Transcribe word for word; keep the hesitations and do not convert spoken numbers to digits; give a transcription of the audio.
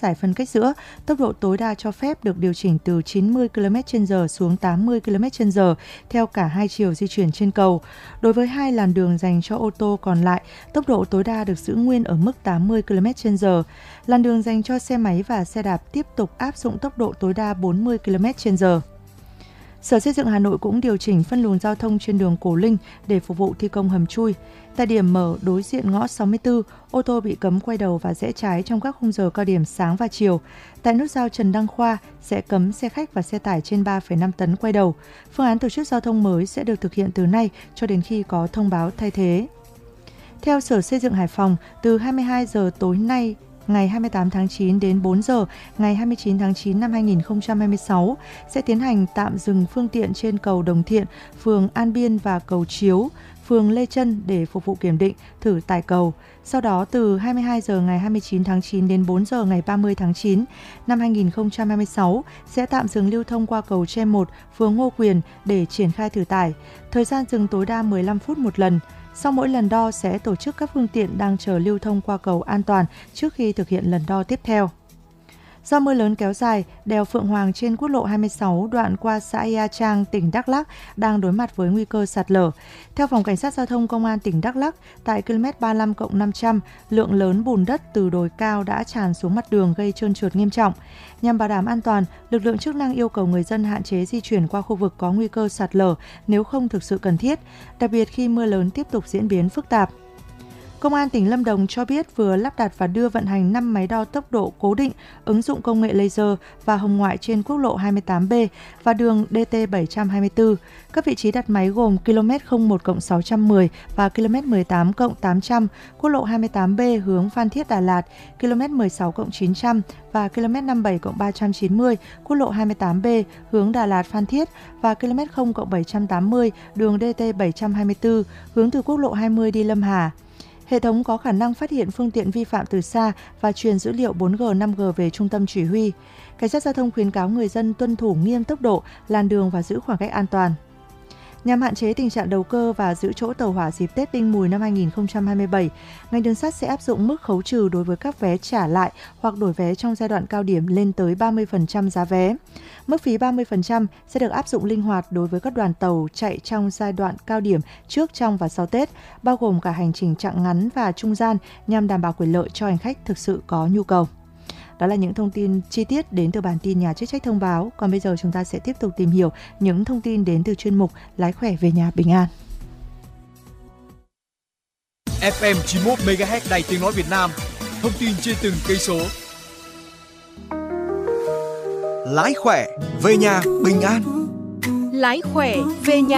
giải phân cách giữa, tốc độ tối đa cho phép được điều chỉnh từ chín mươi ki lô mét trên giờ xuống tám mươi ki lô mét trên giờ theo cả hai chiều di chuyển trên cầu. Đối với hai làn đường dành cho ô tô còn lại, tốc độ tối đa được giữ nguyên ở mức tám mươi ki lô mét trên giờ. Làn đường dành cho xe máy và xe đạp tiếp tục áp dụng tốc độ tối đa bốn mươi ki lô mét trên giờ. Sở Xây dựng Hà Nội cũng điều chỉnh phân luồng giao thông trên đường Cổ Linh để phục vụ thi công hầm chui. Tại điểm mở đối diện ngõ sáu mươi tư, ô tô bị cấm quay đầu và rẽ trái trong các khung giờ cao điểm sáng và chiều. Tại nút giao Trần Đăng Khoa sẽ cấm xe khách và xe tải trên ba phẩy năm tấn quay đầu. Phương án tổ chức giao thông mới sẽ được thực hiện từ nay cho đến khi có thông báo thay thế. Theo Sở Xây dựng Hải Phòng, từ hai mươi hai giờ tối nay, ngày hai mươi tám tháng chín đến bốn giờ ngày hai mươi chín tháng chín năm hai nghìn không trăm hai mươi sáu sẽ tiến hành tạm dừng phương tiện trên cầu Đồng Thiện, phường An Biên và cầu Chiếu, phường Lê Chân để phục vụ kiểm định, thử tải cầu. Sau đó, từ hai mươi hai giờ ngày hai mươi chín tháng chín đến bốn giờ ngày ba mươi tháng chín năm hai nghìn không trăm hai mươi sáu sẽ tạm dừng lưu thông qua cầu Tre một, phường Ngô Quyền để triển khai thử tải. Thời gian dừng tối đa mười lăm phút một lần. Sau mỗi lần đo sẽ tổ chức các phương tiện đang chờ lưu thông qua cầu an toàn trước khi thực hiện lần đo tiếp theo. Do mưa lớn kéo dài, đèo Phượng Hoàng trên quốc lộ hai mươi sáu đoạn qua xã Ea Trang, tỉnh Đắk Lắk đang đối mặt với nguy cơ sạt lở. Theo Phòng Cảnh sát Giao thông Công an tỉnh Đắk Lắk, tại ki lô mét ba mươi lăm cộng năm trăm, lượng lớn bùn đất từ đồi cao đã tràn xuống mặt đường gây trơn trượt nghiêm trọng. Nhằm bảo đảm an toàn, lực lượng chức năng yêu cầu người dân hạn chế di chuyển qua khu vực có nguy cơ sạt lở nếu không thực sự cần thiết, đặc biệt khi mưa lớn tiếp tục diễn biến phức tạp. Công an tỉnh Lâm Đồng cho biết vừa lắp đặt và đưa vận hành năm máy đo tốc độ cố định ứng dụng công nghệ laser và hồng ngoại trên quốc lộ hai mươi tám B và đường D T bảy trăm hai mươi tư. Các vị trí đặt máy gồm ki lô mét không một cộng sáu trăm mười và ki lô mét mười tám cộng tám trăm, quốc lộ hai mươi tám B hướng Phan Thiết Đà Lạt, ki lô mét mười sáu cộng chín trăm và ki lô mét năm mươi bảy cộng ba trăm chín mươi, quốc lộ hai mươi tám B hướng Đà Lạt Phan Thiết và ki lô mét không cộng bảy trăm tám mươi, đường D T bảy trăm hai mươi tư hướng từ quốc lộ hai mươi đi Lâm Hà. Hệ thống có khả năng phát hiện phương tiện vi phạm từ xa và truyền dữ liệu bốn G, năm G về trung tâm chỉ huy. Cảnh sát giao thông khuyến cáo người dân tuân thủ nghiêm tốc độ, làn đường và giữ khoảng cách an toàn. Nhằm hạn chế tình trạng đầu cơ và giữ chỗ tàu hỏa dịp Tết Đinh Mùi năm hai nghìn không trăm hai mươi bảy, ngành đường sắt sẽ áp dụng mức khấu trừ đối với các vé trả lại hoặc đổi vé trong giai đoạn cao điểm lên tới ba mươi phần trăm giá vé. Mức phí ba mươi phần trăm sẽ được áp dụng linh hoạt đối với các đoàn tàu chạy trong giai đoạn cao điểm trước, trong và sau Tết, bao gồm cả hành trình chặng ngắn và trung gian nhằm đảm bảo quyền lợi cho hành khách thực sự có nhu cầu. Đó là những thông tin chi tiết đến từ bản tin Nhà chức trách thông báo. Còn bây giờ chúng ta sẽ tiếp tục tìm hiểu những thông tin đến từ chuyên mục Lái khỏe về nhà bình an. ép em chín mươi mốt mê ga héc Đài Tiếng nói Việt Nam. Thông tin trên từng cây số. Lái khỏe về nhà bình an. Lái khỏe về nhà.